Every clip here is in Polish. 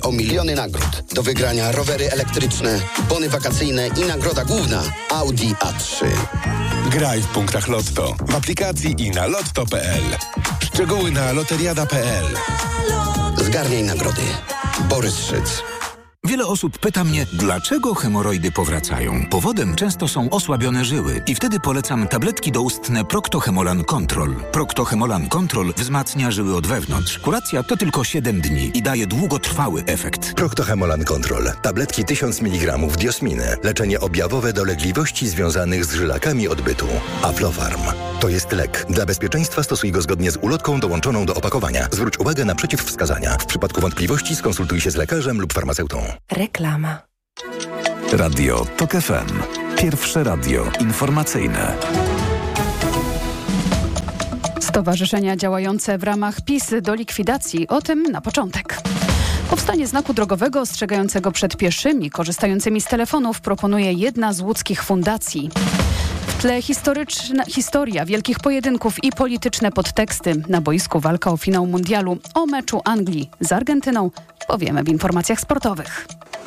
o miliony nagród. Do wygrania rowery elektryczne, bony wakacyjne i nagroda główna Audi A3. Graj w punktach Lotto, w aplikacji i na lotto.pl. Szczegóły na loteriada.pl. Zgarniaj nagrody. Borys Szyc. Wiele osób pyta mnie, dlaczego hemoroidy powracają. Powodem często są osłabione żyły i wtedy polecam tabletki doustne Procto-Hemolan Control. Procto-Hemolan Control wzmacnia żyły od wewnątrz. Kuracja to tylko 7 dni i daje długotrwały efekt. Procto-Hemolan Control. Tabletki 1000 mg diosminy. Leczenie objawowe dolegliwości związanych z żylakami odbytu. Aflofarm. To jest lek. Dla bezpieczeństwa stosuj go zgodnie z ulotką dołączoną do opakowania. Zwróć uwagę na przeciwwskazania. W przypadku wątpliwości skonsultuj się z lekarzem lub farmaceutą. Reklama. Radio TOK FM. Pierwsze radio informacyjne. Stowarzyszenia działające w ramach PiS do likwidacji. O tym na początek. Powstanie znaku drogowego ostrzegającego przed pieszymi korzystającymi z telefonów proponuje jedna z łódzkich fundacji. W tle historia wielkich pojedynków i polityczne podteksty. Na boisku walka o finał mundialu. O meczu Anglii z Argentyną powiemy w informacjach sportowych.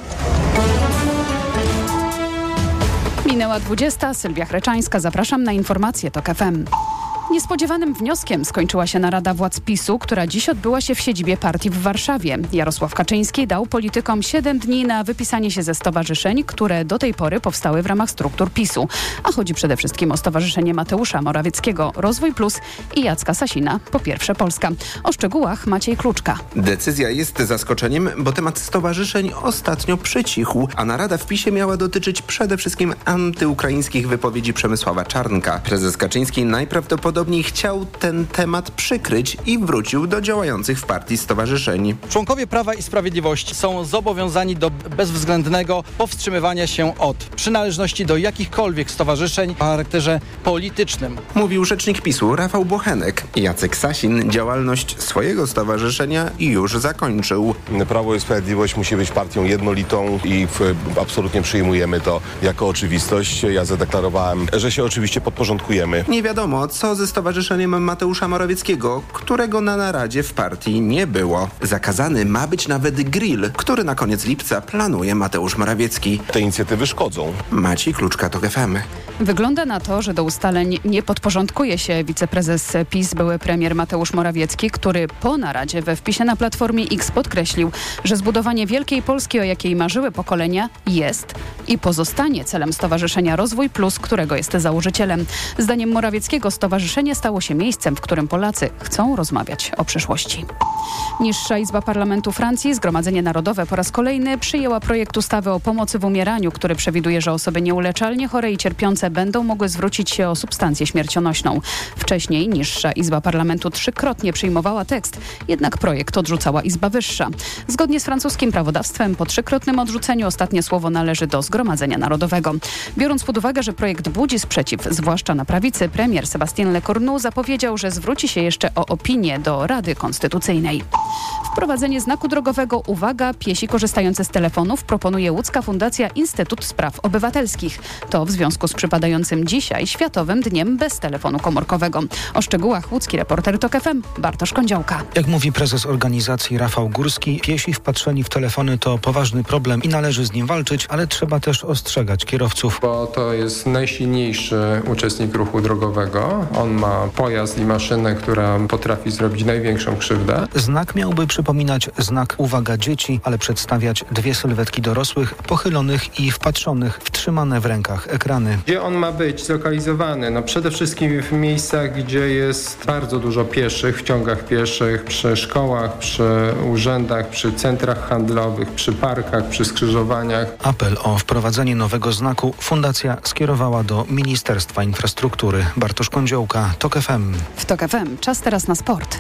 Minęła 20. Sylwia Chreczańska. Zapraszam na informacje TOK FM. Niespodziewanym wnioskiem skończyła się narada władz PiS-u, która dziś odbyła się w siedzibie partii w Warszawie. Jarosław Kaczyński dał politykom 7 dni na wypisanie się ze stowarzyszeń, które do tej pory powstały w ramach struktur PiS-u. A chodzi przede wszystkim o Stowarzyszenie Mateusza Morawieckiego, Rozwój Plus i Jacka Sasina, Po Pierwsze Polska. O szczegółach Maciej Kluczka. Decyzja jest zaskoczeniem, bo temat stowarzyszeń ostatnio przycichł, a narada w PiS-ie miała dotyczyć przede wszystkim antyukraińskich wypowiedzi Przemysława Czarnka. Prezes Kaczyński najprawdopodobniej chciał ten temat przykryć i wrócił do działających w partii stowarzyszeń. Członkowie Prawa i Sprawiedliwości są zobowiązani do bezwzględnego powstrzymywania się od przynależności do jakichkolwiek stowarzyszeń o charakterze politycznym. Mówił rzecznik PiS-u Rafał Bochenek. Jacek Sasin działalność swojego stowarzyszenia już zakończył. Prawo i Sprawiedliwość musi być partią jednolitą i absolutnie przyjmujemy to jako oczywistość. Ja zadeklarowałem, że się oczywiście podporządkujemy. Nie wiadomo, co ze Stowarzyszeniem Mateusza Morawieckiego, którego na naradzie w partii nie było. Zakazany ma być nawet grill, który na koniec lipca planuje Mateusz Morawiecki. Te inicjatywy szkodzą. Maciej Kluczka, TOK FM. Wygląda na to, że do ustaleń nie podporządkuje się wiceprezes PiS, były premier Mateusz Morawiecki, który po naradzie we wpisie na Platformie X podkreślił, że zbudowanie wielkiej Polski, o jakiej marzyły pokolenia, jest i pozostanie celem Stowarzyszenia Rozwój Plus, którego jest założycielem. Zdaniem Morawieckiego stowarzyszenie stało się miejscem, w którym Polacy chcą rozmawiać o przyszłości. Niższa Izba Parlamentu Francji, Zgromadzenie Narodowe po raz kolejny przyjęła projekt ustawy o pomocy w umieraniu, który przewiduje, że osoby nieuleczalnie chore i cierpiące będą mogły zwrócić się o substancję śmiercionośną. Wcześniej Niższa Izba Parlamentu 3-krotnie przyjmowała tekst, jednak projekt odrzucała Izba Wyższa. Zgodnie z francuskim prawodawstwem po 3-krotnym odrzuceniu ostatnie słowo należy do Zgromadzenia Narodowego. Biorąc pod uwagę, że projekt budzi sprzeciw, zwłaszcza na prawicy, premier Sébastien Lecornu zapowiedział, że zwróci się jeszcze o opinię do Rady Konstytucyjnej. Wprowadzenie znaku drogowego, uwaga, piesi korzystające z telefonów proponuje łódzka Fundacja Instytut Spraw Obywatelskich. To w związku z przypadającym dzisiaj Światowym Dniem bez telefonu komórkowego. O szczegółach łódzki reporter TOK FM Bartosz Kądziołka. Jak mówi prezes organizacji Rafał Górski, piesi wpatrzeni w telefony to poważny problem i należy z nim walczyć, ale trzeba też ostrzegać kierowców. Bo to jest najsilniejszy uczestnik ruchu drogowego. On ma pojazd i maszynę, która potrafi zrobić największą krzywdę. Znak miałby przypominać znak uwaga dzieci, ale przedstawiać dwie sylwetki dorosłych, pochylonych i wpatrzonych w trzymane w rękach ekrany. Gdzie on ma być zlokalizowany? No przede wszystkim w miejscach, gdzie jest bardzo dużo pieszych, w ciągach pieszych, przy szkołach, przy urzędach, przy centrach handlowych, przy parkach, przy skrzyżowaniach. Apel o wprowadzenie nowego znaku fundacja skierowała do Ministerstwa Infrastruktury. Bartosz Kądziołka, TOK FM. W TOK FM czas teraz na sport.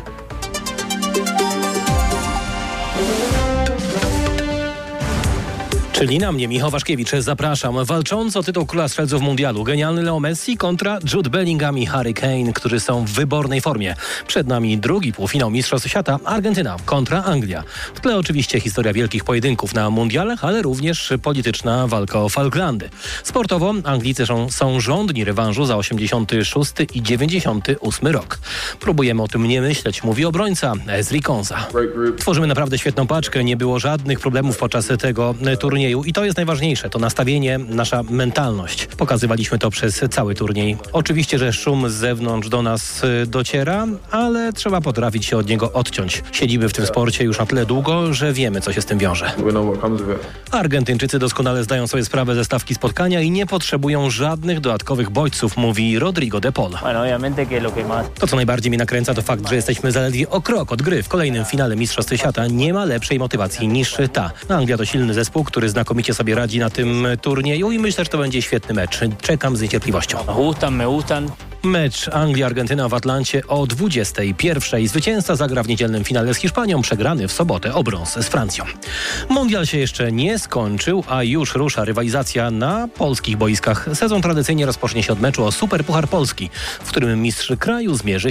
Czyli na mnie, Michał Waszkiewicz, zapraszam. Walcząc o tytuł króla strzelców mundialu, genialny Leo Messi kontra Jude Bellingham i Harry Kane, którzy są w wybornej formie. Przed nami drugi półfinał Mistrzostw Świata, Argentyna kontra Anglia. W tle oczywiście historia wielkich pojedynków na mundialach, ale również polityczna walka o Falklandy. Sportowo Anglicy są żądni rewanżu za 86 i 98 rok. Próbujemy o tym nie myśleć, mówi obrońca Ezri Konsa. Tworzymy naprawdę świetną paczkę, nie było żadnych problemów podczas tego turnieju i to jest najważniejsze, to nastawienie, nasza mentalność. Pokazywaliśmy to przez cały turniej. Oczywiście, że szum z zewnątrz do nas dociera, ale trzeba potrafić się od niego odciąć. Siedzimy w tym sporcie już na tyle długo, że wiemy, co się z tym wiąże. Argentyńczycy doskonale zdają sobie sprawę ze stawki spotkania i nie potrzebują żadnych dodatkowych bodźców, mówi Rodrigo de Paul. To, co najbardziej mnie nakręca, to fakt, że jesteśmy zaledwie o krok od gry. W kolejnym finale Mistrzostw Świata nie ma lepszej motywacji niż ta. Anglia to silny zespół, który znakomicie sobie radzi na tym turnieju i myślę, że to będzie świetny mecz. Czekam z niecierpliwością. Mecz Anglia-Argentyna w Atlancie o 21:00. Zwycięzca zagra w niedzielnym finale z Hiszpanią, przegrany w sobotę o brąz z Francją. Mundial się jeszcze nie skończył, a już rusza rywalizacja na polskich boiskach. Sezon tradycyjnie rozpocznie się od meczu o Superpuchar Polski, w którym mistrz kraju zmierzy się